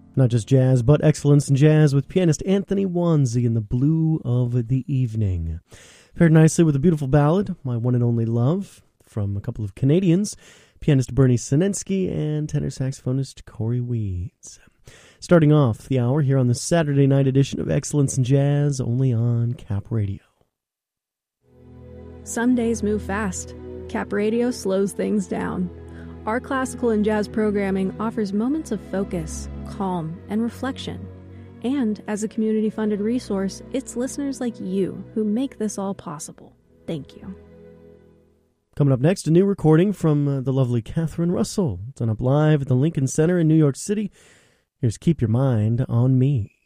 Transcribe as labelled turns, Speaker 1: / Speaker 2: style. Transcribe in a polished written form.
Speaker 1: Not just jazz, but excellence in jazz with pianist Anthony Wanzi in the Blue of the Evening. Paired nicely with a beautiful ballad, My One and Only Love, from a couple of Canadians, pianist Bernie Sinensky and tenor saxophonist Corey Weeds. Starting off the hour here on the Saturday night edition of Excellence in Jazz, only on Cap Radio.
Speaker 2: Some days move fast. Cap Radio slows things down. Our classical and jazz programming offers moments of focus, calm, and reflection. And as a community-funded resource, it's listeners like you who make this all possible. Thank you.
Speaker 1: Coming up next, a new recording from the lovely Catherine Russell, done up live at the Lincoln Center in New York City. Here's Keep Your Mind on Me.